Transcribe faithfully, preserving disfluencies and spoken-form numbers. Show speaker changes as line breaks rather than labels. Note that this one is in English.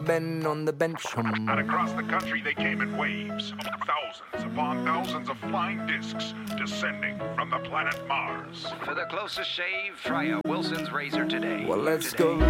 Ben on the bench.
And across the country they came in waves, thousands upon thousands of flying discs descending from the planet Mars.
For the closest shave, try a Wilson's razor today.
Well, let's
today.
go